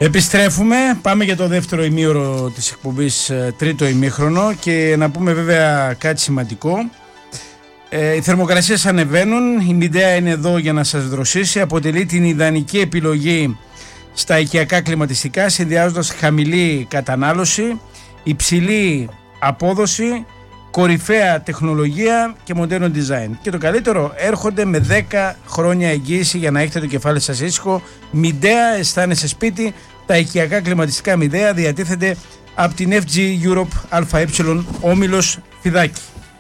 Επιστρέφουμε, πάμε για το δεύτερο ημίωρο της εκπομπής, τρίτο ημίχρονο, και να πούμε βέβαια κάτι σημαντικό. Οι θερμοκρασίες ανεβαίνουν, η Midea είναι εδώ για να σας δροσίσει, αποτελεί την ιδανική επιλογή στα οικιακά κλιματιστικά, συνδυάζοντας χαμηλή κατανάλωση, υψηλή απόδοση, κορυφαία τεχνολογία και μοντέρνο design. Και το καλύτερο, έρχονται με 10 χρόνια εγγύηση για να έχετε το κεφάλι σας ήσυχο. Midea, αισθάνεσαι σπίτι. Τα οικιακά κλιματιστικά Midea διατίθεται από την FG Europe ΑΕ Όμιλος Φιδάκη.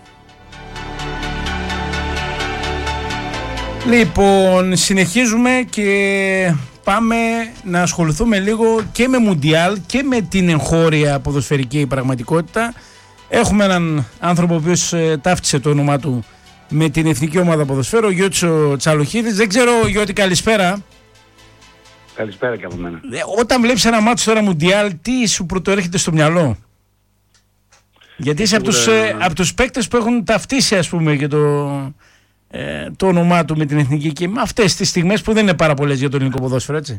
Λοιπόν, συνεχίζουμε και πάμε να ασχοληθούμε λίγο και με Μουντιάλ και με την εγχώρια ποδοσφαιρική πραγματικότητα. Έχουμε έναν άνθρωπο ο οποίος ταύτισε το όνομά του με την εθνική ομάδα ποδοσφαίρου, ο Γιώτης Τσαλοχίδης. Δεν ξέρω, Γιώτη, καλησπέρα. Καλησπέρα και από μένα. Όταν βλέπεις ένα μάτσο τώρα Μουντιάλ, τι σου πρωτοέρχεται στο μυαλό? Γιατί είσαι από τους παίκτες που έχουν ταυτίσει, ας πούμε, και το όνομά του με την εθνική, και με αυτές τις στιγμές που δεν είναι πάρα πολλές για το ελληνικό ποδόσφαιρο, έτσι.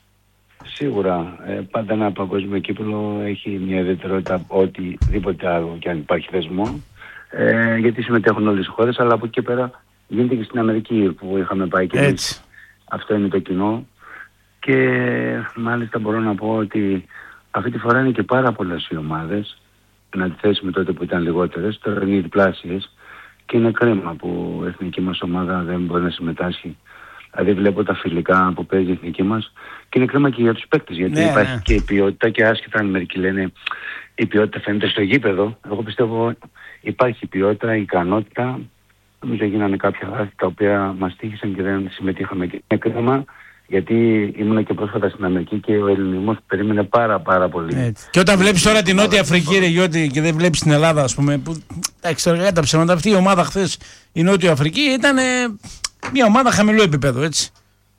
Σίγουρα. Πάντα ένα παγκόσμιο κύπελλο έχει μια ιδιαιτερότητα, οτιδήποτε άλλο και αν υπάρχει θεσμό. Γιατί συμμετέχουν όλες οι χώρες, αλλά από εκεί και πέρα γίνεται και στην Αμερική που είχαμε πάει και εμείς. Αυτό είναι το κοινό. Και μάλιστα μπορώ να πω ότι αυτή τη φορά είναι και πάρα πολλές οι ομάδες, εν αντιθέσει με τότε που ήταν λιγότερες, τώρα είναι διπλάσιες, και είναι κρίμα που η εθνική μας ομάδα δεν μπορεί να συμμετάσχει. Δηλαδή βλέπω τα φιλικά που παίζει η εθνική μας και είναι κρίμα και για τους παίκτες, γιατί υπάρχει και η ποιότητα, και άσχετα αν μερικοί λένε η ποιότητα φαίνεται στο γήπεδο, εγώ πιστεύω υπάρχει η ποιότητα, η ικανότητα. Νομίζω γίνανε κάποια λάθη τα οποία μας τύχησαν και δεν συμμετείχαμε, και είναι κρίμα. Γιατί ήμουν και πρόσφατα στην Αμερική και ο ελληνισμός περίμενε πάρα πολύ. Έτσι. Και όταν βλέπεις τώρα την Νότια Αφρική, ρε Γιώτη, και δεν βλέπεις την Ελλάδα, ας πούμε, που εντάξει, τα ψέματα, αυτή η ομάδα χθες, η Νότια Αφρική, ήταν μια ομάδα χαμηλού επίπεδου, έτσι.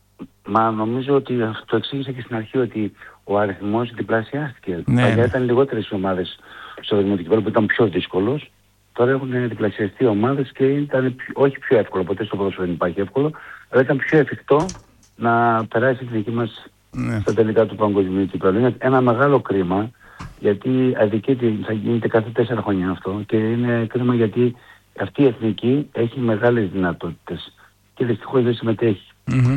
Μα νομίζω ότι το εξήγησα και στην αρχή, ότι ο αριθμός διπλασιάστηκε. Παλιά ήταν λιγότερες οι ομάδες στο δημοτικό που ήταν πιο δύσκολος. Τώρα έχουν διπλασιαστεί ομάδες και ήταν όχι πιο εύκολο, ποτέ στο ποδόσφαιρο δεν υπάρχει εύκολο, αλλά ήταν πιο εφικτό να περάσει η εθνική μας στα τελικά του παγκοσμίου κυπέλλου. Είναι ένα μεγάλο κρίμα, γιατί αδικείται, θα γίνεται κάθε 4 χρόνια αυτό, και είναι κρίμα γιατί αυτή η εθνική έχει μεγάλες δυνατότητες και δυστυχώς δεν συμμετέχει.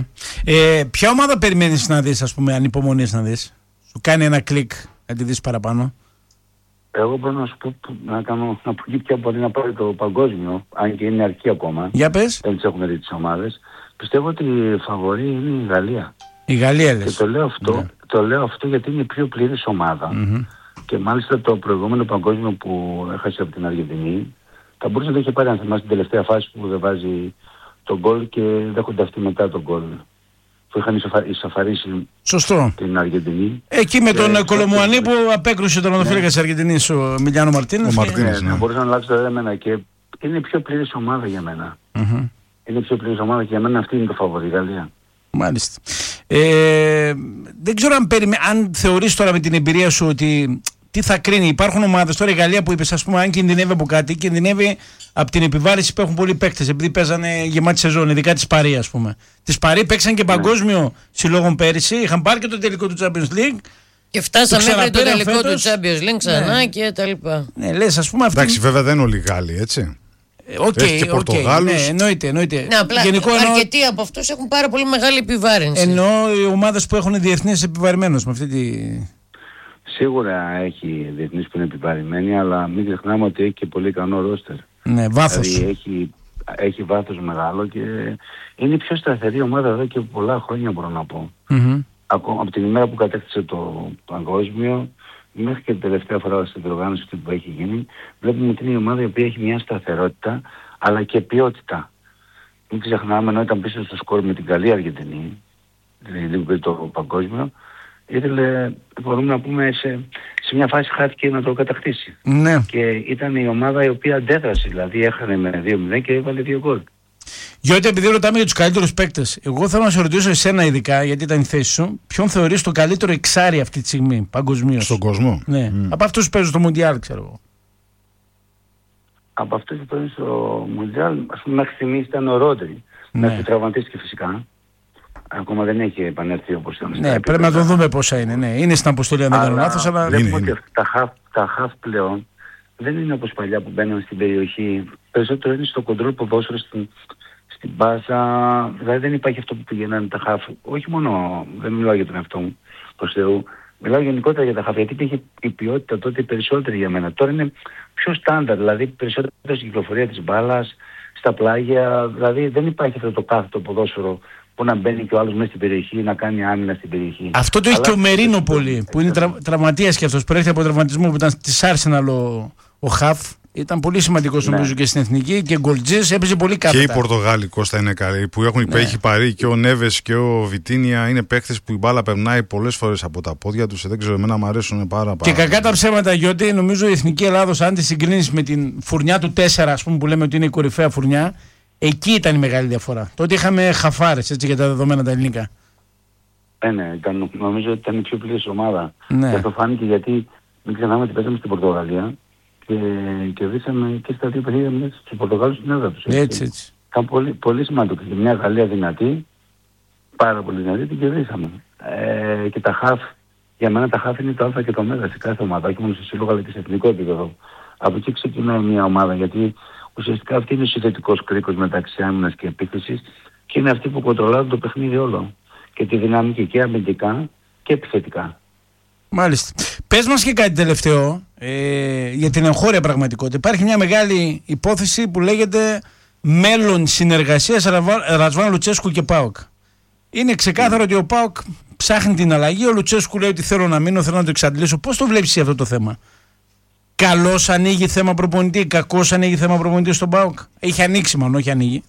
Ποια ομάδα περιμένεις να δεις, ας πούμε, ανυπομονείς να δεις? Σου κάνει ένα κλικ να τη δεις παραπάνω? Εγώ μπορώ να σου πω, να πω ποια μπορεί να πάρει το παγκόσμιο, αν και είναι αρκεί ακόμα. Για πες. Δεν τις έχουμε δει τις ομάδες. Πιστεύω ότι η φαβορή είναι η Γαλλία. Η Γαλλία λες. Και το λέω αυτό γιατί είναι η πιο πλήρης ομάδα. Και μάλιστα το προηγούμενο παγκόσμιο που έχασε από την Αργεντινή, θα μπορούσε να το είχε πάρει, αν θυμάσαι, την τελευταία φάση που δεν βάζει τον γκολ και δέχονται αυτοί μετά τον γκολ. Που είχαν εισαφαρίσει την Αργεντινή. Εκεί με τον Κολομουανί που απέκρουσε τον ονοφύλακα της Αργεντινής, ο Μιλιάνο Μαρτίνες. Θα μπορούσε να αλλάξει το εμένα, και είναι η πιο πλήρης ομάδα για μένα. Είναι πιο πλήρης ομάδα και για μένα αυτή είναι το φαβορί, η Γαλλία. Μάλιστα. Δεν ξέρω αν θεωρείς τώρα με την εμπειρία σου ότι τι θα κρίνει. Υπάρχουν ομάδες, τώρα η Γαλλία που είπες, ας πούμε, αν κινδυνεύει από κάτι, κινδυνεύει από την επιβάρηση που έχουν πολλοί παίκτες, επειδή παίζανε γεμάτη σεζόν, ειδικά της Παρί, ας πούμε. Της Παρί παίξαν και παγκόσμιο συλλόγων πέρυσι, είχαν πάρει και το τελικό του Champions League. Και φτάσαμε μέχρι το τελικό του Champions League ξανά και τα λοιπά. Ναι, λες, ας πούμε, εντάξει, βέβαια δεν είναι όλοι οι Γάλλοι, έτσι. Έχει και Πορτογάλους. Ναι, εννοείται. Ναι, απλά αρκετοί από αυτούς έχουν πάρα πολύ μεγάλη επιβάρυνση. Ενώ οι ομάδες που έχουν διεθνείς επιβαρημένους με αυτή τη... Σίγουρα έχει διεθνείς που είναι επιβαρημένοι, αλλά μην ξεχνάμε ότι έχει και πολύ ικανό ρόστερ. Ναι, βάθος. Δηλαδή έχει βάθος μεγάλο και είναι η πιο σταθερή ομάδα εδώ και πολλά χρόνια, μπορώ να πω. Από την ημέρα που κατέκτησε το παγκόσμιο μέχρι και την τελευταία φορά στην διοργάνωση που έχει γίνει, βλέπουμε ότι είναι η ομάδα η οποία έχει μια σταθερότητα αλλά και ποιότητα. Μην ξεχνάμε, ενώ ήταν πίσω στο σκορ με την καλή Αργεντινή, λίγο πριν το παγκόσμιο, μπορούμε να πούμε σε μια φάση χάθηκε να το κατακτήσει. Ναι. Και ήταν η ομάδα η οποία αντέδρασε, δηλαδή έχανε με 2-0 και έβαλε 2 γκολ. Γιώτη, επειδή ρωτάμε για τους καλύτερους παίκτες, εγώ θέλω να σε ρωτήσω εσένα ειδικά, γιατί ήταν η θέση σου, ποιον θεωρείς το καλύτερο εξάρι αυτή τη στιγμή παγκοσμίως? Στον κόσμο. Ναι. Από αυτούς που παίζουν στο Μουντιάλ, ξέρω εγώ. Από αυτούς που παίζουν στο Μουντιάλ, ας πούμε, μέχρι στιγμής ήταν ο Ρόντρι. Μέχρι τραυματίστηκε φυσικά. ακόμα δεν έχει επανέλθει όπως ήταν. Ναι, πρέπει να το δούμε πόσα είναι. Ναι. Είναι στην αποστολή, αν δεν κάνω λάθος, αλλά βλέπουμε ότι τα χαφ πλέον δεν είναι όπως παλιά που μπαίνουν στην περιοχή. Περισσότερο είναι στο κοντρόλ ποδόσφαιρο, στην μπάσα. Δηλαδή δεν υπάρχει αυτό που πηγαίνανε τα χαφ. Όχι μόνο, δεν μιλάω για τον εαυτό μου, προς Θεού. Μιλάω γενικότερα για τα χαφ, γιατί υπήρχε η ποιότητα τότε περισσότερη για μένα. Τώρα είναι πιο στάνταρ, δηλαδή περισσότερο στην κυκλοφορία της μπάλας, στα πλάγια. Δηλαδή δεν υπάρχει αυτό το κάθετο ποδόσφαιρο που να μπαίνει και ο άλλος μέσα στην περιοχή, να κάνει άμυνα στην περιοχή. Αυτό το έχει και ο Μερίνο πολύ, που είναι τραυματίας και αυτός. Προέρχεται από τραυματισμό που ήταν της Arsenal ο χαφ. Ήταν πολύ σημαντικός νομίζω και στην εθνική και γκολτζής, έπαιζε πολύ κάθετα. Και οι Πορτογάλοι, Κώστα, είναι καλοί που έχει πάρει και ο Νέβες και ο Βιτίνια. Είναι παίκτες που η μπάλα περνάει πολλές φορές από τα πόδια τους. Δεν ξέρω, εμένα μου αρέσουν πάρα πολύ. Και κακά τα ψέματα, γιατί νομίζω η εθνική Ελλάδος, αν τη συγκρίνεις με την φουρνιά του 4, ας πούμε, που λέμε ότι είναι η κορυφαία φουρνιά, εκεί ήταν η μεγάλη διαφορά. Τότε είχαμε χαφάρες, έτσι, για τα δεδομένα τα ελληνικά. Ναι, νομίζω ότι ήταν η πιο πλήρης ομάδα. Ναι. Και αυτό φάνηκε γιατί μην ξεχνάμε ότι παίζαμε στην Πορτογαλία και κερδίσαμε και στα δύο παιχνίδια μέσα στους Πορτογάλους στην έδρα τους. Έτσι. Ήταν πολύ, πολύ σημαντικό. Και μια Γαλλία δυνατή, πάρα πολύ δυνατή, την κερδίσαμε. Και τα χαφ, για μένα τα χαφ είναι το α και το μέγα σε κάθε ομάδα, όχι μόνο σε σύλλογο αλλά και σε εθνικό επίπεδο. Από εκεί ξεκινάει μια ομάδα, γιατί ουσιαστικά αυτή είναι ο συνθετικός κρίκος μεταξύ άμυνας και επίθεσης και είναι αυτοί που κοντρολάρουν το παιχνίδι όλο. Και τη δυναμική και αμυντικά και επιθετικά. Μάλιστα. Πες μας και κάτι τελευταίο για την εγχώρια πραγματικότητα. Υπάρχει μια μεγάλη υπόθεση που λέγεται μέλλον συνεργασίας Ρασβάν Λουτσέσκου και ΠΑΟΚ. Είναι ξεκάθαρο ότι ο ΠΑΟΚ ψάχνει την αλλαγή. Ο Λουτσέσκου λέει ότι θέλω να μείνω, θέλω να το εξαντλήσω. Πώς το βλέπεις αυτό το θέμα? Καλώς ανοίγει θέμα προπονητή, κακώς ανοίγει θέμα προπονητή στον ΠΑΟΚ? Έχει ανοίξει μάλλον, όχι ανοίγει.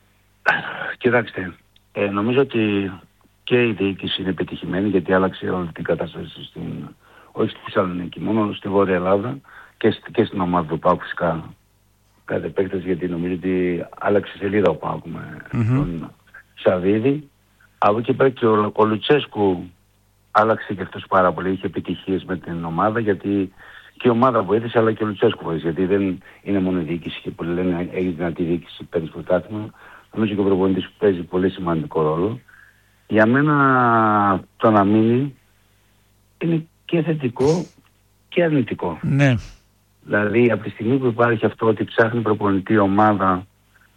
Κοιτάξτε, νομίζω ότι και η διοίκηση είναι πετυχημένη, γιατί άλλαξε όλη την κατάσταση όχι στη Θεσσαλονίκη, μόνο στη Βόρεια Ελλάδα και στην ομάδα του ΠΑΟΚ φυσικά. Κάθε επέκταση, γιατί νομίζω ότι άλλαξε σελίδα ο ΠΑΟΚ με τον Σαββίδη. Από εκεί πέρα και ο Λουτσέσκου άλλαξε και αυτός πάρα πολύ. Είχε επιτυχίες με την ομάδα, γιατί και η ομάδα βοήθησε, αλλά και ο Λουτσέσκου βοήθησε. Γιατί δεν είναι μόνο η διοίκηση και πολλοί λένε έχει δυνατή διοίκηση, παίρνει πρωτάθλημα. Νομίζω και ο προπονητής παίζει πολύ σημαντικό ρόλο. Για μένα το να μείνει είναι και θετικό και αρνητικό. Ναι. Δηλαδή από τη στιγμή που υπάρχει αυτό ότι ψάχνει προπονητή ομάδα,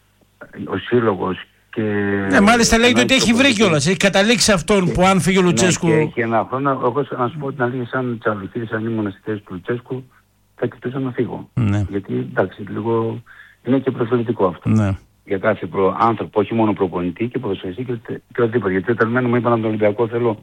ο σύλλογος και... Ναι, μάλιστα λέγεται ότι έχει βρει κιόλας. Έχει καταλήξει αυτόν που αν φύγει ο Λουτσέσκου... Ναι, και έχει ένα χρόνο. Εγώ να σου πω την αλήθεια, σαν Τσαλουκίδης, αν ήμουν στη θέση του Λουτσέσκου, θα κοιτούσα να φύγω. Ναι. Γιατί εντάξει, λίγο είναι και προσβλητικό αυτό. Ναι. Για κάθε άνθρωπο, όχι μόνο προπονητή και ποδοσφαιριστή και οτιδήποτε. Γιατί όταν μου είπαν από τον Ολυμπιακό θέλω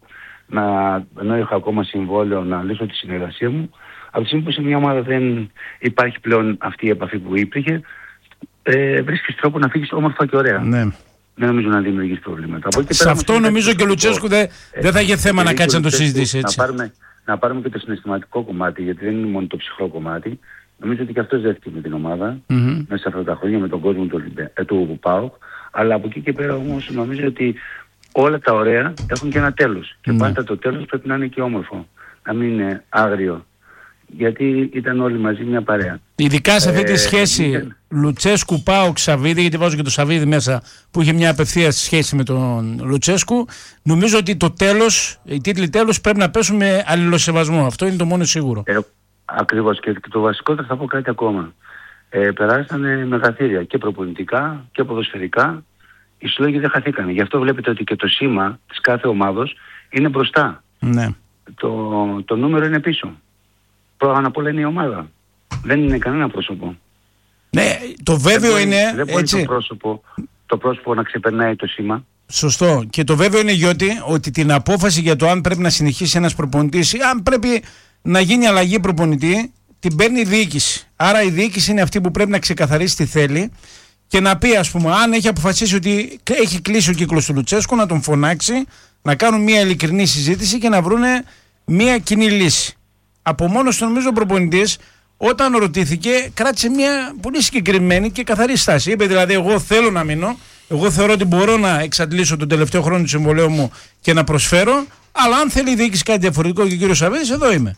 ενώ είχα ακόμα συμβόλαιο να λύσω τη συνεργασία μου, από τη στιγμή που σε μια ομάδα δεν υπάρχει πλέον αυτή η επαφή που υπήρχε, βρίσκεις τρόπο να φύγεις όμορφα και ωραία. Ναι. Δεν νομίζω να δημιουργείς προβλήματα. Σε αυτό νομίζω και ο Λουτσέσκου δεν θα είχε θέμα να κάτσει να το συζητήσει έτσι. Να πάρουμε και το συναισθηματικό κομμάτι, γιατί δεν είναι μόνο το ψυχρό κομμάτι. Νομίζω ότι και αυτός δέχτηκε με την ομάδα μέσα σε αυτά τα χρόνια με τον κόσμο του ΠΑΟΚ. Αλλά από εκεί και πέρα όμως νομίζω ότι όλα τα ωραία έχουν και ένα τέλος. Και πάντα το τέλος πρέπει να είναι και όμορφο. Να μην είναι άγριο. Γιατί ήταν όλοι μαζί μια παρέα. Ειδικά σε αυτή τη σχέση Λουτσέσκου, ΠΑΟΚ, Σαββίδη, γιατί βάζω και το Σαββίδη μέσα που είχε μια απευθείας σχέση με τον Λουτσέσκου, νομίζω ότι το τέλος, οι τίτλοι τέλος πρέπει να πέσουν με αλληλοσεβασμό. Αυτό είναι το μόνο σίγουρο. Ακριβώς. Και το βασικότερο θα πω κάτι ακόμα. Περάσανε μεγαθύρια και προπονητικά και ποδοσφαιρικά. Οι συλλόγοι δεν χαθήκανε. Γι' αυτό βλέπετε ότι και το σήμα της κάθε ομάδος είναι μπροστά. Ναι. Το νούμερο είναι πίσω. Πρώτα απ' όλα είναι η ομάδα. Δεν είναι κανένα πρόσωπο. Ναι, το βέβαιο είναι... Δεν μπορεί το πρόσωπο να ξεπερνάει το σήμα. Σωστό. Και το βέβαιο είναι, Γιώτη, ότι την απόφαση για το αν πρέπει να συνεχίσει ένας προπονητής ή αν πρέπει να γίνει αλλαγή προπονητή, την παίρνει η διοίκηση. Άρα η διοίκηση είναι αυτή που πρέπει να ξεκαθαρίσει τι θέλει και να πει, ας πούμε, αν έχει αποφασίσει ότι έχει κλείσει ο κύκλος του Λουτσέσκου, να τον φωνάξει, να κάνουν μια ειλικρινή συζήτηση και να βρούνε μια κοινή λύση. Από μόνος του, νομίζω, ο προπονητής, όταν ρωτήθηκε, κράτησε μια πολύ συγκεκριμένη και καθαρή στάση. Είπε δηλαδή, εγώ θέλω να μείνω, εγώ θεωρώ ότι μπορώ να εξαντλήσω τον τελευταίο χρόνο του συμβολέου μου και να προσφέρω, αλλά αν θέλει η διοίκηση κάτι διαφορετικό και ο κύριος Σαββίδης, εδώ είμαι.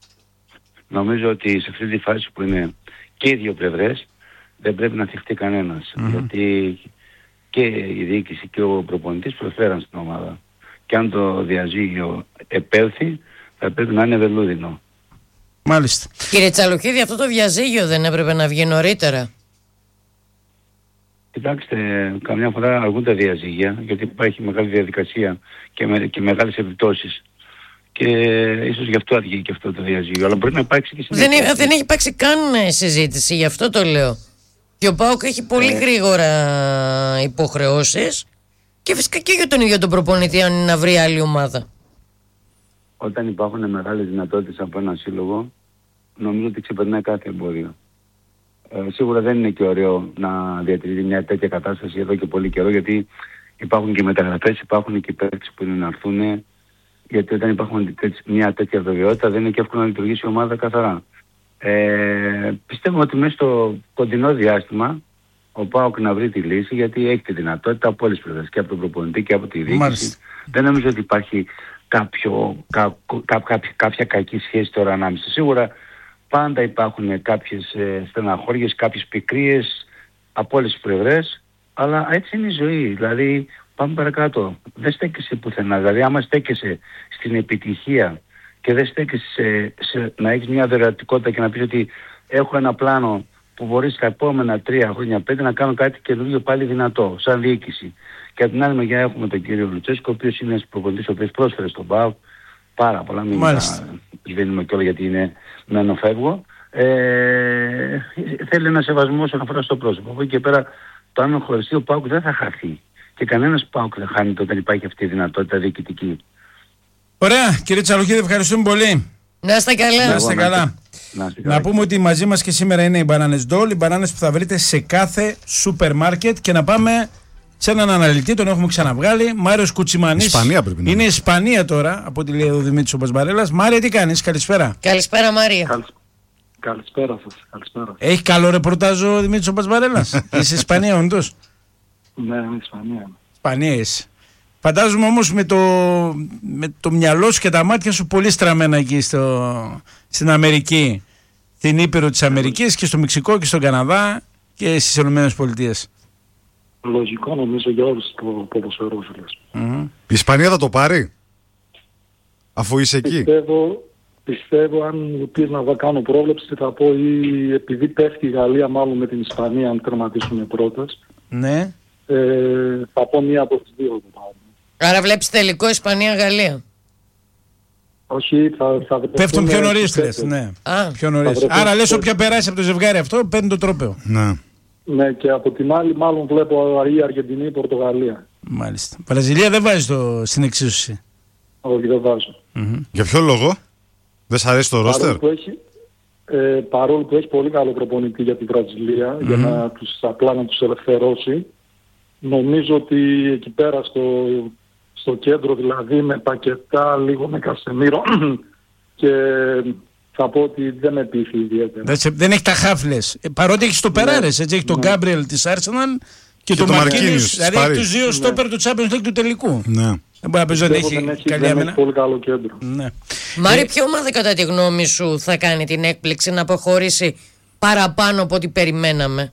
Νομίζω ότι σε αυτή τη φάση που είναι και οι δύο πλευρές, δεν πρέπει να θυχτεί κανένας. Γιατί και η διοίκηση και ο προπονητής προσφέραν στην ομάδα. Και αν το διαζύγιο επέλθει, θα πρέπει να είναι βελούδινο. Μάλιστα. Κύριε Τσαλουχίδη, αυτό το διαζύγιο δεν έπρεπε να βγει νωρίτερα? Κοιτάξτε, καμιά φορά αργούν τα διαζύγια, γιατί υπάρχει μεγάλη διαδικασία και μεγάλες επιπτώσεις. Και ίσως γι' αυτό αργεί και αυτό το διαζύγιο. Αλλά μπορεί να υπάρξει και συνέχεια. Δεν έχει υπάρξει καν συζήτηση, γι' αυτό το λέω. Και ο ΠΑΟΚ έχει πολύ γρήγορα υποχρεώσεις και φυσικά και για τον ίδιο τον προπονητή, αν είναι να βρει άλλη ομάδα. Όταν υπάρχουν μεγάλες δυνατότητες από ένα σύλλογο, νομίζω ότι ξεπερνάει κάθε εμπόδιο. Σίγουρα δεν είναι και ωραίο να διατηρείται μια τέτοια κατάσταση εδώ και πολύ καιρό, γιατί υπάρχουν και μεταγραφές, υπάρχουν και παίκτες που είναι να έρθουν. Γιατί όταν υπάρχουν μια τέτοια βεβαιότητα, δεν είναι και εύκολο να λειτουργήσει η ομάδα καθαρά. Πιστεύω ότι μέσα στο κοντινό διάστημα ο ΠΑΟΚ να βρει τη λύση, γιατί έχει τη δυνατότητα από όλες τις πλευρές, και από τον προπονητή και από τη διοίκηση. Δεν νομίζω ότι υπάρχει κάποια κακή σχέση τώρα ανάμεσα. Σίγουρα πάντα υπάρχουν κάποιες στεναχώριες, κάποιες πικρίες από όλες τις πλευρές, αλλά έτσι είναι η ζωή. Δηλαδή πάμε παρακάτω. Δεν στέκεσαι πουθενά. Δηλαδή άμα στέκεσαι στην επιτυχία και δεν στέκεσαι να έχεις μια δερματικότητα και να πεις ότι έχω ένα πλάνο που μπορεί στα επόμενα 3 χρόνια, 5 να κάνω κάτι καινούργιο πάλι δυνατό, σαν διοίκηση. Και από την άλλη μεριά έχουμε τον κύριο Λουτσέσκο, ο οποίος είναι ένας προπονητής, ο οποίος πρόσφερε στον ΠΑΟΚ πάρα πολλά. Μην δίνουμε κιόλα γιατί είναι μένω φεύγω. Θέλει ένα σεβασμό όσον αφορά στο πρόσωπο. Από εκεί και πέρα, το αν χωριστεί ο ΠΑΟΚ δεν θα χαθεί. Και κανένας ΠΑΟΚ δεν χάνει όταν υπάρχει αυτή η δυνατότητα διοικητική. Ωραία, κύριε Τσαλουχίδη, ευχαριστούμε πολύ. Να είστε καλά. Να είστε καλά. Να πούμε ότι μαζί μας και σήμερα είναι οι μπανάνες Ντόλ, οι μπανάνες που θα βρείτε σε κάθε σούπερ μάρκετ. Και να πάμε σε έναν αναλυτή, τον έχουμε ξαναβγάλει, Μάριος Κουτσιμανής. Ισπανία πρέπει να είναι. Είναι Ισπανία τώρα, από ό,τι λέει ο Δημήτρης ο Μπασμπαρέλας. Μάρια, τι κάνεις, καλησπέρα. Καλησπέρα, Μάρια. Καλησπέρα σας, καλησπέρα. Έχει καλό ρεπορτάζ ο Δημήτρης ο Μπασμπαρέλας. Είσαι Ισπανία, όντως? Ναι, είναι Ισπανία. Ισπανία είσαι. Φαντάζομαι όμως με το μυαλό σου και τα μάτια σου πολύ στραμμένα εκεί στην Αμερική, την Ήπειρο της Αμερικής, και στο Μεξικό και στον Καναδά και στις Ηνωμένες Πολιτείες. Λογικό νομίζω για όλους τους ποδοσφαιρόφιλες. Η Ισπανία θα το πάρει, αφού είσαι εκεί? Πιστεύω, αν μου πεις να κάνω πρόβλεψη, θα πω, ή επειδή πέφτει η Γαλλία μάλλον με την Ισπανία, αν τερματίσουν πρώτες. Ναι. Θα πω μία από τις δύο. Άρα βλέπεις τελικό Ισπανία-Γαλλία? Όχι, θα πέφτουν πιο νωρίς, λες. Ναι. Πιο νωρίς. Άρα λες όποια περάσει από το ζευγάρι αυτό παίρνει το τρόπαιο. Ναι, και από την άλλη μάλλον βλέπω η Αργεντινή ή η Πορτογαλία. Μάλιστα. Βραζιλία δεν βάζει στην εξίσωση? Όχι, δεν βάζω. Για ποιο λόγο? Δεν σ' αρέσει το ρόστερ? Παρόλο που έχει πολύ καλό προπονητή για τη Βραζιλία, για να απλά να τους ελευθερώσει, νομίζω ότι εκεί πέρα στο κέντρο, δηλαδή με Πακετά, λίγο με Κασεμίρο, και θα πω ότι δεν με πείθει ιδιαίτερα. Δεν έχει τα χάφλες. Παρότι έχει στοπεράρες, έτσι, έχει τον Γκάμπριελ της Arsenal και τον Μαρκίνιους. Δηλαδή έχει τους δύο στόπερ του Champions League του τελικού. Ναι. Δεν μπορεί να πει ότι έχει καλή άμυνα. Έχει πολύ καλό κέντρο. Ναι. Μάρη, ποια ομάδα κατά τη γνώμη σου θα κάνει την έκπληξη να προχωρήσει παραπάνω από ό,τι περιμέναμε?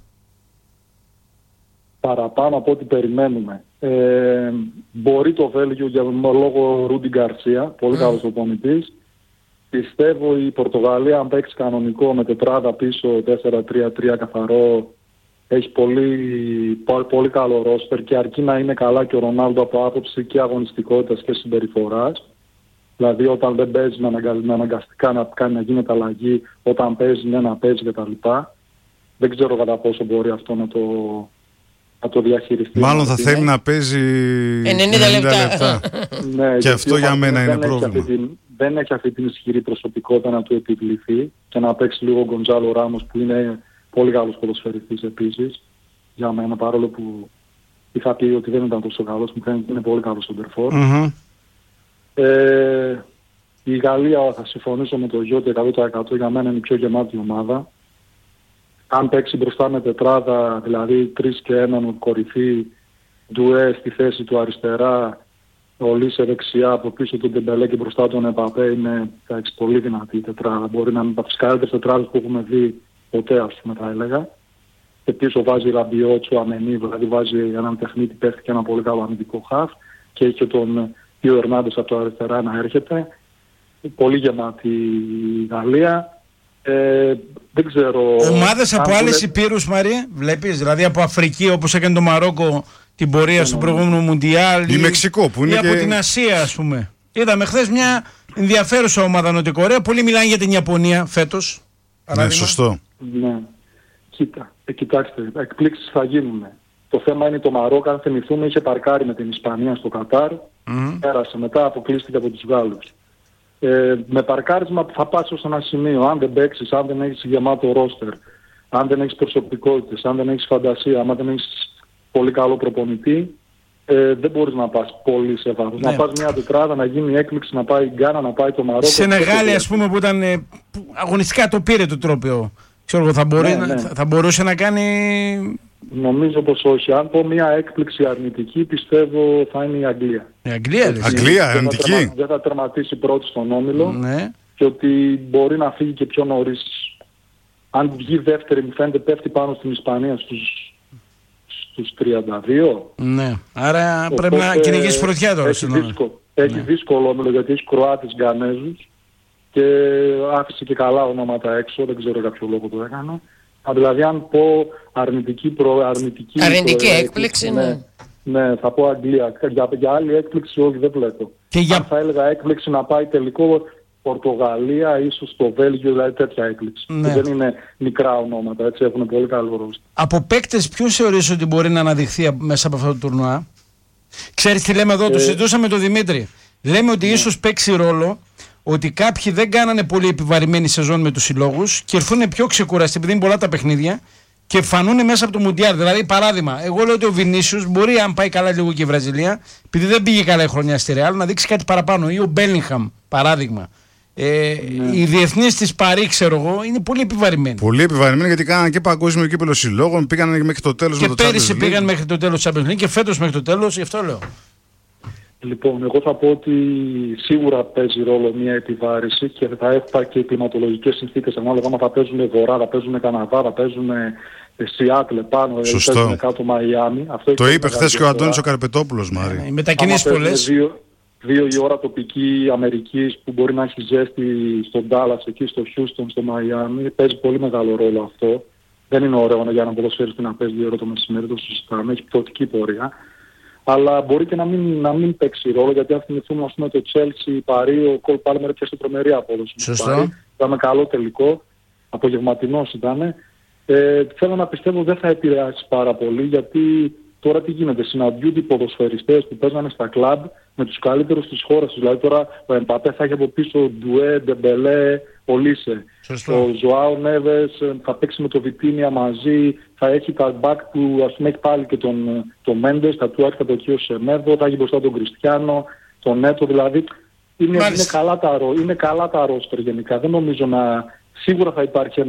Παραπάνω από ό,τι περιμένουμε. Μπορεί το Βέλγιο για λόγω Ρούντι Γκαρσία, πολύ καλός προπονητής. Πιστεύω η Πορτογαλία, αν παίξει κανονικό με τετράδα πίσω, 4-3-3 καθαρό, έχει πολύ καλό ρόστερ, και αρκεί να είναι καλά και ο Ρονάλντο από άποψη και αγωνιστικότητας και συμπεριφοράς. Δηλαδή όταν δεν παίζει να αναγκαστικά να γίνεται αλλαγή, όταν παίζει να παίζει κτλ. Δεν ξέρω κατά πόσο μπορεί αυτό να το διαχειριστεί. Μάλλον θα θέλει να παίζει 90 λεπτά. Ναι, και αυτό για μένα είναι πρόβλημα. Δεν έχει αυτή την ισχυρή προσωπικότητα να του επιβληθεί και να παίξει λίγο ο Γκοντζάλο Ράμος, που είναι πολύ καλός ποδοσφαιριστής επίσης για μένα, παρόλο που είχα πει ότι δεν ήταν τόσο καλός, μου φαίνεται ότι είναι πολύ καλός σεντερφόρ. Η Γαλλία, θα συμφωνήσω με το Γιώτη 100%, για μένα είναι η πιο γεμάτη ομάδα. Αν παίξει μπροστά με τετράδα, δηλαδή 3 και 1 κορυφή, Ντουέ στη θέση του αριστερά, ο Λίσε δεξιά, από πίσω του Ντεμπελέ και μπροστά τον Εμπαπέ, είναι πολύ δυνατή η τετράδα. Μπορεί να είναι από τις καλύτερες τετράδες που έχουμε δει ποτέ, ας πούμε, θα έλεγα. και πίσω βάζει Ραμπιότσο, Αμενή, δηλαδή βάζει έναν τεχνίτη, παίχτη και ένα πολύ καλό αμυντικό χαφ και έχει και τον Τιο Ερνάντες από το αριστερά να έρχεται. Πολύ γεμάτη η Γαλλία. Δεν ξέρω. Ομάδες από άλλες υπήρους, Μαρία, βλέπεις, δηλαδή από Αφρική όπως έκανε το Μαρόκο την πορεία στο προηγούμενο Μουντιάλ ή Μεξικό που είναι ή από την Ασία, ας πούμε. Είδαμε χθες μια ενδιαφέρουσα ομάδα Νότια Κορέα. Πολλοί μιλάνε για την Ιαπωνία φέτος. Ναι, σωστό. Ναι. Κοιτάξτε, εκπλήξεις θα γίνουν. Το θέμα είναι το Μαρόκο, αν θυμηθούμε, είχε παρκάρει με την Ισπανία στο Κατάρ. Πέρασε, μετά αποκλείστηκε από τους Γάλλους. Με παρκάρισμα που θα πας ως ένα σημείο. Αν δεν παίξεις, αν δεν έχεις γεμάτο ρόστερ, αν δεν έχεις προσωπικότητες, αν δεν έχεις φαντασία, αν δεν έχεις πολύ καλό προπονητή, δεν μπορείς να πας πολύ σε βάθος. Ναι. Να πας μια τετράδα, να γίνει έκπληξη, να πάει η Γκάνα, να πάει το Μαρόκο. Σενεγάλη, ας πούμε, που ήταν αγωνιστικά το πήρε το τρόπαιο. Ξέρω, θα μπορούσε να κάνει. Νομίζω πως όχι. Αν πω μια έκπληξη αρνητική, πιστεύω θα είναι η Αγγλία. Η Αγγλία, Αγγλία, αρνητική. Δεν θα τερματίσει πρώτη στον όμιλο. Ναι. Και ότι μπορεί να φύγει και πιο νωρίς. Αν βγει δεύτερη, μου φαίνεται πέφτει πάνω στην Ισπανία στους 32. Ναι. Άρα πρέπει να κυνηγήσει φωτιά τώρα. Έχει δύσκολο όμιλο γιατί έχει Κροάτες, Γκανέζους και άφησε και καλά ονόματα έξω. Δεν ξέρω για ποιο λόγο το έκανα. Δηλαδή αν πω αρνητική έκπληξη, ναι. Ναι, θα πω Αγγλία. Για άλλη έκπληξη όχι, δεν βλέπω. Αν θα έλεγα έκπληξη να πάει τελικό Πορτογαλία, ίσως το Βέλγιο, δηλαδή τέτοια έκπληξη. Ναι. Δεν είναι μικρά ονόματα, έτσι έχουν πολύ καλό ρόστερ. Από παίκτες ποιους θεωρείς ότι μπορεί να αναδειχθεί μέσα από αυτό το τουρνουά? Ξέρεις τι λέμε εδώ, το συζητούσαμε με τον Δημήτρη. Λέμε ότι ίσως παίξει ρόλο ότι κάποιοι δεν κάνανε πολύ επιβαρημένη σεζόν με τους συλλόγους και έρθουν πιο ξεκουραστοί επειδή είναι πολλά τα παιχνίδια και φανούν μέσα από το Μουντιάλ. Δηλαδή, παράδειγμα, εγώ λέω ότι ο Βινίσιους μπορεί, αν πάει καλά λίγο και η Βραζιλία, επειδή δεν πήγε καλά η χρονιά στη Ρεάλ, να δείξει κάτι παραπάνω. Ή ο Μπέλιγχαμ, παράδειγμα. Οι διεθνείς της Παρί, ξέρω εγώ, είναι πολύ επιβαρημένοι. Πολύ επιβαρημένοι γιατί κάνανε και παγκόσμιο κύπελλο συλλόγων, πήγαν μέχρι το τέλος. Και πέρυσι πήγαν μέχρι το τέλος της Champions League και φέτος μέχρι το τέλος, γι' αυτό λέω. Λοιπόν, εγώ θα πω ότι σίγουρα παίζει ρόλο μια επιβάρηση και θα έχουν και οι κλιματολογικές συνθήκες ανάλογα άμα θα παίζουν βορρά, θα παίζουν Καναδά, θα παίζουν Σιάτλ πάνω, θα παίζουν κάτω Μαϊάμι. Το είπε χθες και ο Αντώνης ο Καρπετόπουλος, Μάρη. Οι μετακινήσεις πολλές. 2 η ώρα τοπική Αμερικής που μπορεί να έχει ζέστη στον Ντάλλας, εκεί στο Χιούστον, στο Μαϊάμι, παίζει πολύ μεγάλο ρόλο αυτό. Δεν είναι ωραίο για να ποδοσφαιριστή να παίζει 2 ώρα το μεσημέρι, το συζητάμε, έχει πτωτική πορεία. Αλλά μπορεί και να μην παίξει ρόλο, γιατί αν θυμηθούμε ας πούμε το Chelsea, Παρί, ο Κολ Πάλμερ έπιασε τρομερή απόδοση. Σωστό. Ήταν καλό τελικό, απογευματινός ήταν. Θέλω να πιστεύω δεν θα επηρεάσει πάρα πολύ, γιατί τώρα τι γίνεται, συναντιούνται οι ποδοσφαιριστές που παίζανε στα κλαμπ με τους καλύτερους της χώρας. Δηλαδή τώρα ο Εμπαπέ θα έχει από πίσω Ντουέ, Ντεμπελέ, Ολίσε. Ο Ζωάο Νέβες θα παίξει με το Βιτίνια μαζί, θα έχει τα μπακ που ας πούμε έχει πάλι και τον Μέντες, θα του έρχεται εκεί ο Σεμέδο, θα έχει μπροστά τον Κριστιάνο, τον Νέτο, δηλαδή είναι καλά τα ρόστερ γενικά. Δεν νομίζω σίγουρα θα υπάρχει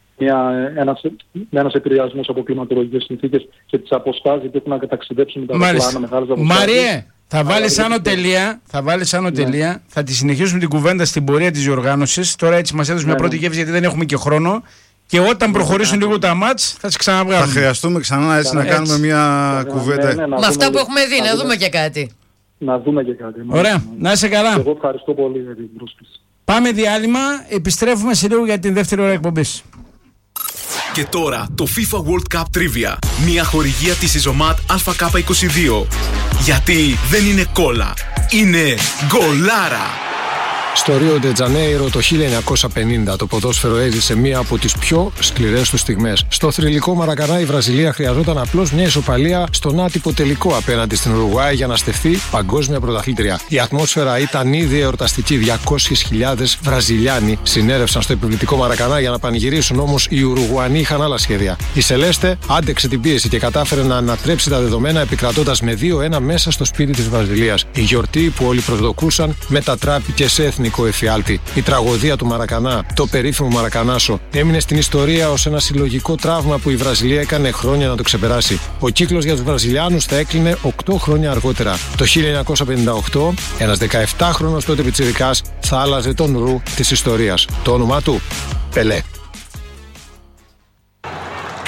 ένας επηρεασμός από κλιματολογικές συνθήκες και τις αποστάσεις που έχουν να ταξιδέψουν με τα αεροπλάνα μεγάλες αποστάσεις. Μαριέ, θα βάλεις άνω τελεία, θα τη συνεχίσουμε την κουβέντα στην πορεία της διοργάνωσης. Τώρα έτσι μας έδωσε μια πρώτη γεύση γιατί δεν έχουμε και χρόνο. Και όταν προχωρήσουν λίγο τα μάτς θα τις ξαναβγάλουμε. Θα χρειαστούμε ξανά έτσι να κάνουμε μια κουβέντα. Με αυτά που έχουμε δει, να δούμε και κάτι. Να δούμε και κάτι. Ωραία, να είσαι καλά. Εγώ ευχαριστώ πολύ για την πρόσκληση. Πάμε διάλειμμα, επιστρέφουμε σε λίγο για την δεύτερη ώρα εκπομπής. Και τώρα το FIFA World Cup Trivia. Μια χορηγία της Ιζωμάτ ΑΚ22. Γιατί δεν είναι κόλλα, είναι γκολάρα. Στο Ρίο ντε Τζανέιρο το 1950 το ποδόσφαιρο έζησε μία από τις πιο σκληρές του στιγμές. Στο θρυλικό Μαρακανά η Βραζιλία χρειαζόταν απλώς μια ισοπαλία στον άτυπο τελικό απέναντι στην Ουρουγουάη για να στεφθεί παγκόσμια πρωταθλήτρια. Η ατμόσφαιρα ήταν ήδη εορταστική. 200.000 Βραζιλιάνοι συνέρευσαν στο επιβλητικό Μαρακανά για να πανηγυρίσουν, όμως οι Ουρουγουανοί είχαν άλλα σχέδια. Η Σελέστε άντεξε την πίεση και κατάφερε να ανατρέψει τα δεδομένα επικρατώντας με 2-1 μέσα στο σπίτι της Βραζιλίας. Η γιορτή που όλοι προσδοκούσαν μετατράπηκε σε εθνικό εφιάλτη. Η τραγωδία του Μαρακανά, το περίφημο Μαρακανάσο, έμεινε στην ιστορία ως ένα συλλογικό τραύμα που η Βραζιλία έκανε χρόνια να το ξεπεράσει. Ο κύκλος για τους Βραζιλιάνους θα έκλεινε 8 χρόνια αργότερα. Το 1958, ένας 17χρονος τότε πιτσιρικάς θα άλλαζε τον ρου της ιστορίας. Το όνομά του, Πελέ.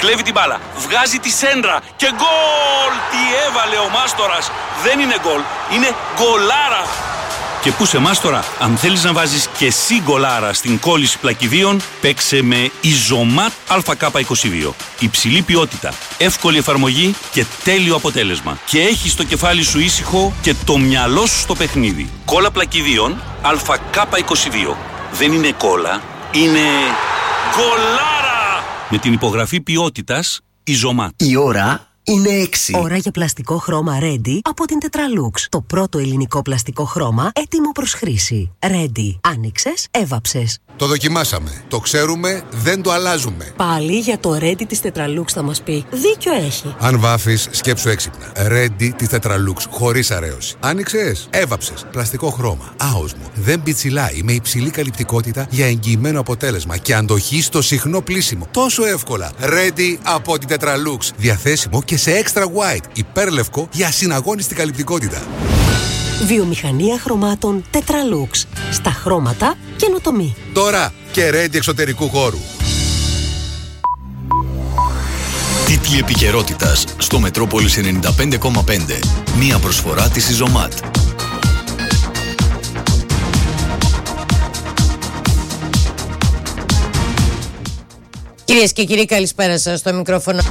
Κλέβει την μπάλα, βγάζει τη σέντρα και γκολ! Τι έβαλε ο Μάστορας! Δεν είναι γκολ, είναι γκολάρα! Και πού σε Μάστορα, αν θέλεις να βάζεις και εσύ γκολάρα στην κόλληση πλακιδίων, παίξε με Ιζωμάτ ΑΚ22. Υψηλή ποιότητα, εύκολη εφαρμογή και τέλειο αποτέλεσμα. Και έχεις το κεφάλι σου ήσυχο και το μυαλό σου στο παιχνίδι. Κόλλα πλακιδίων ΑΚ22. Δεν είναι κόλλα, είναι γκολάρα! Με την υπογραφή ποιότητας Ιζωμάτ. Η ώρα είναι 6. Ώρα για πλαστικό χρώμα Ready από την Tetralux. Το πρώτο ελληνικό πλαστικό χρώμα έτοιμο προς χρήση. Ready. Άνοιξες, έβαψες. Το δοκιμάσαμε. Το ξέρουμε, δεν το αλλάζουμε. Πάλι για το Ready της Tetralux θα μας πει. Δίκιο έχει. Αν βάφεις, σκέψου έξυπνα. Ready της Tetralux, χωρίς αρέωση. Άνοιξες, έβαψες. Πλαστικό χρώμα. Άοσμο. Δεν πιτσιλάει. Με υψηλή καλυπτικότητα για εγγυημένο αποτέλεσμα και αντοχή στο συχνό πλύσιμο. Τόσο εύκολα. Ready από την Tetralux. Διαθέσιμο και σε extra white. Υπέρλευκο για ασυναγώνιστη καλυπτικότητα. Βιομηχανία χρωμάτων Tetralux. Στα χρώματα καινοτομή. Τώρα και Ready εξωτερικού χώρου. Τίτλοι επικαιρότητας στο Μετρόπολης 95,5. Μία προσφορά της Ιζωμάτ. Κυρίες και κύριοι, καλησπέρα σας στο μικρόφωνο.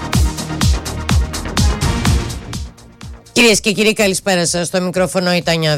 Κυρίες και κύριοι, καλησπέρα σας στο μικρόφωνο η Τανιά.